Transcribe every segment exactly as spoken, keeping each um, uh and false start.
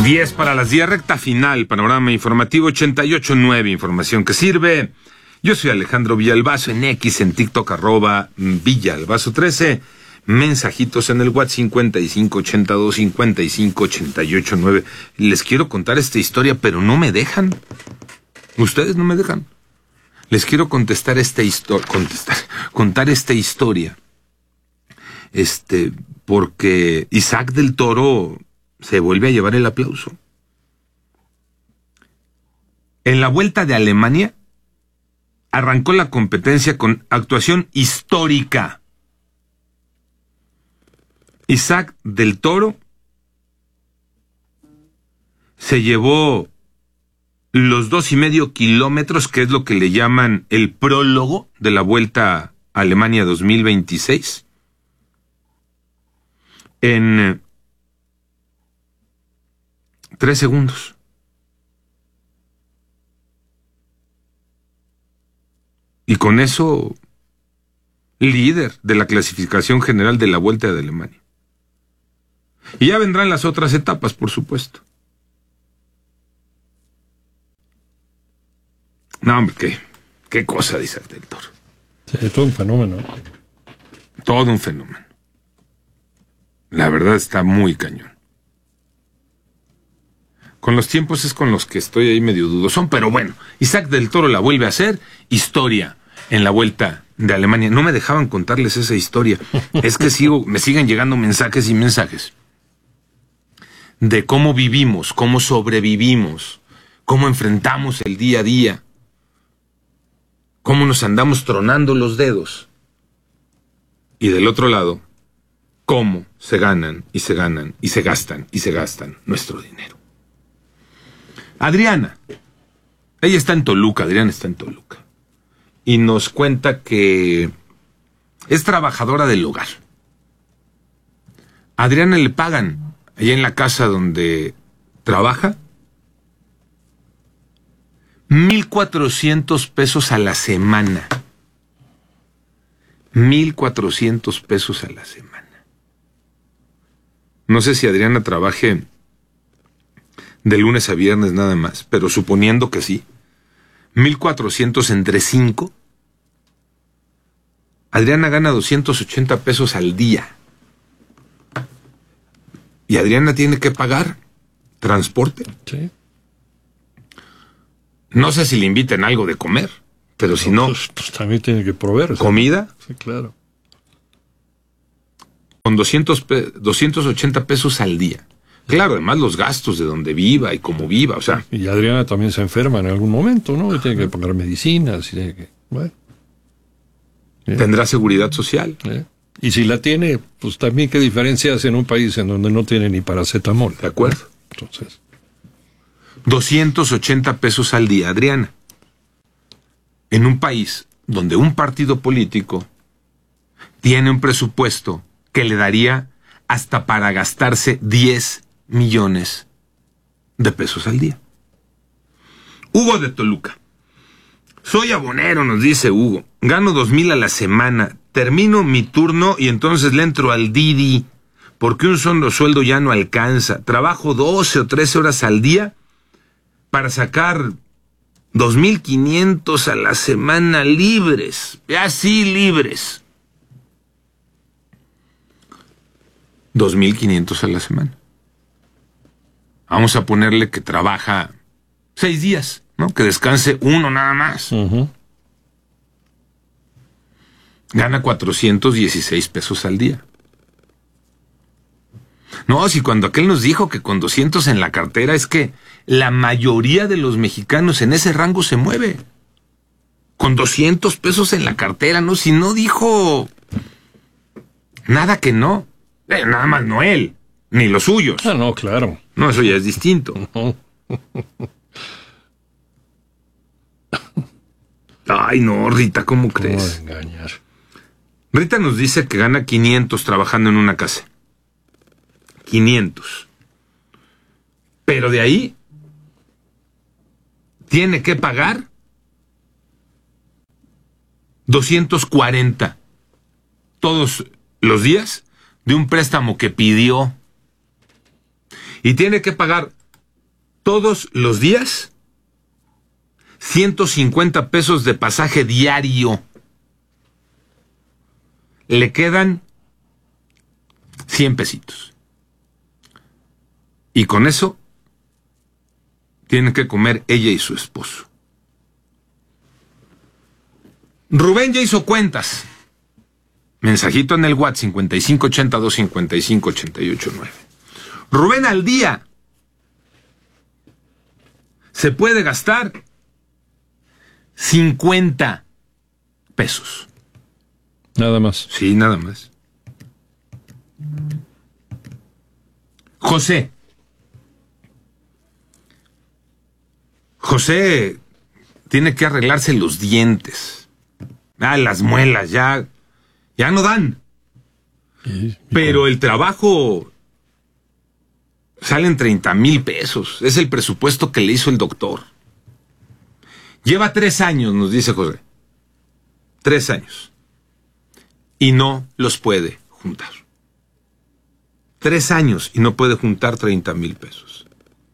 diez para las diez, recta final, panorama informativo ochenta y ocho nueve, información que sirve. Yo soy Alejandro Villalbazo, en X, en TikTok, arroba Villalbazo trece. Mensajitos en el WhatsApp cincuenta y cinco ochenta y dos cincuenta y cinco ochenta y ocho nueve. Les quiero contar esta historia, pero no me dejan. Ustedes no me dejan. Les quiero contestar esta historia, contestar, contar esta historia. Este, porque Isaac del Toro se vuelve a llevar el aplauso. En la Vuelta de Alemania arrancó la competencia con actuación histórica. Isaac del Toro se llevó los dos y medio kilómetros, que es lo que le llaman el prólogo de la Vuelta a Alemania dos mil veintiséis, en tres segundos. Y con eso, líder de la clasificación general de la Vuelta de Alemania. Y ya vendrán las otras etapas, por supuesto. No, hombre, qué, qué cosa, dice Isaac del Toro. Sí, todo un fenómeno. Todo un fenómeno. La verdad está muy cañón. Con los tiempos es con los que estoy ahí medio dudoso, pero bueno, Isaac del Toro la vuelve a hacer, historia en la Vuelta de Alemania. No me dejaban contarles esa historia. Es que sigo, me siguen llegando mensajes y mensajes de cómo vivimos, cómo sobrevivimos, cómo enfrentamos el día a día, cómo nos andamos tronando los dedos. Y del otro lado, cómo se ganan y se ganan y se gastan y se gastan nuestro dinero. Adriana, ella está en Toluca, Adriana está en Toluca, y nos cuenta que es trabajadora del hogar. A Adriana le pagan, allá en la casa donde trabaja, mil cuatrocientos pesos a la semana. Mil cuatrocientos pesos a la semana. No sé si Adriana trabaje de lunes a viernes nada más, pero suponiendo que sí, mil cuatrocientos entre cinco, Adriana gana doscientos ochenta pesos al día. Y Adriana tiene que pagar transporte. Sí. No sé si le inviten algo de comer, pero si no... Pues, pues también tiene que proveer. ¿Comida? Sí, claro. Con doscientos, doscientos ochenta pesos al día. Claro, además los gastos de donde viva y cómo viva, o sea... Y Adriana también se enferma en algún momento, ¿no? Y tiene que pagar medicinas, y tiene que... Bueno. ¿Eh? Tendrá seguridad social. ¿Eh? Y si la tiene, pues también qué diferencia hace en un país en donde no tiene ni paracetamol. De acuerdo. Entonces... doscientos ochenta pesos al día, Adriana. En un país donde un partido político tiene un presupuesto que le daría hasta para gastarse diez millones de pesos al día. Hugo de Toluca. Soy abonero, nos dice Hugo. Gano dos mil a la semana. Termino mi turno y entonces le entro al Didi, porque un solo sueldo ya no alcanza. Trabajo doce o trece horas al día para sacar dos mil quinientos a la semana libres. Así libres. dos mil quinientos a la semana. Vamos a ponerle que trabaja seis días, ¿no? Que descanse uno nada más. Uh-huh. Gana cuatrocientos dieciséis pesos al día. No, si cuando aquel nos dijo que con doscientos en la cartera, es que la mayoría de los mexicanos en ese rango se mueve. Con doscientos pesos en la cartera, ¿no? Si no dijo nada que no. Eh, nada más no él, ni los suyos. Ah, no, claro. No, eso ya es distinto. Uh-huh. Ay, no, Rita, ¿cómo crees? No engañar. Rita nos dice que gana quinientos trabajando en una casa. quinientos. Pero de ahí tiene que pagar doscientos cuarenta todos los días de un préstamo que pidió. Y tiene que pagar todos los días, ciento cincuenta pesos de pasaje diario. Le quedan cien pesitos. Y con eso tienen que comer ella y su esposo. Rubén ya hizo cuentas. Mensajito en el WhatsApp cincuenta y cinco ochenta y dos cincuenta y cinco ochenta y ocho nueve. Rubén al día se puede gastar cincuenta pesos. Nada más. Sí, nada más. José. José tiene que arreglarse los dientes. Ah, las muelas ya, ya no dan. Y, y Pero con... el trabajo salen treinta mil pesos. Es el presupuesto que le hizo el doctor. Lleva tres años, nos dice José. Tres años. Y no los puede juntar. Tres años y no puede juntar treinta mil pesos.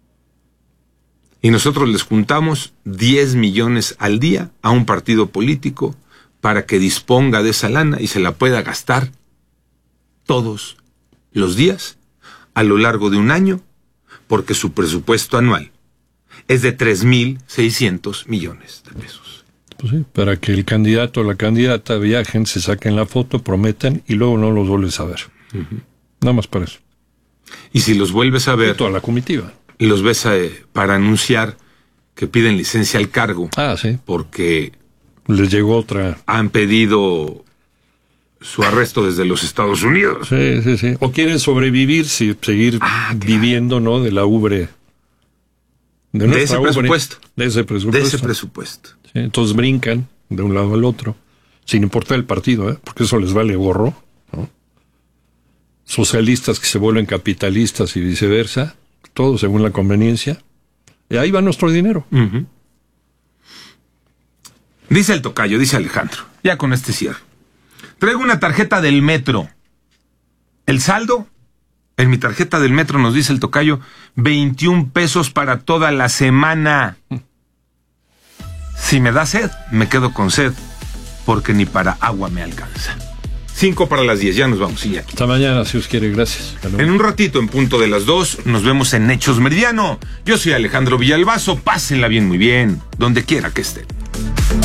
Y nosotros les juntamos diez millones al día a un partido político para que disponga de esa lana y se la pueda gastar todos los días a lo largo de un año, porque su presupuesto anual es de tres mil seiscientos millones de pesos. Pues sí, para que el candidato o la candidata viajen, se saquen la foto, prometan y luego no los vuelves a ver. Uh-huh. Nada más para eso. Y si los vuelves a ver... Y toda la comitiva. Y los ves eh, para anunciar que piden licencia al cargo. Ah, sí. Porque... les llegó otra... han pedido su arresto desde los Estados Unidos. Sí, sí, sí. O quieren sobrevivir, sí, seguir ah, claro. viviendo, ¿no? De la ubre. De, de ese ubre, presupuesto. De ese presupuesto. De ese presupuesto. Sí, entonces brincan de un lado al otro, sin importar el partido, ¿eh? Porque eso les vale gorro, ¿no? Socialistas que se vuelven capitalistas y viceversa, todo según la conveniencia. Y ahí va nuestro dinero. Uh-huh. Dice el tocayo, dice Alejandro, ya con este cierre. Traigo una tarjeta del metro. El saldo, en mi tarjeta del metro, nos dice el tocayo, veintiún pesos para toda la semana. Si me da sed, me quedo con sed, porque ni para agua me alcanza. Cinco para las diez, ya nos vamos, Iñaki. Hasta mañana, si os quiere, gracias. Hello. En un ratito, en punto de las dos, nos vemos en Hechos Meridiano. Yo soy Alejandro Villalbazo, pásenla bien, muy bien, donde quiera que estén.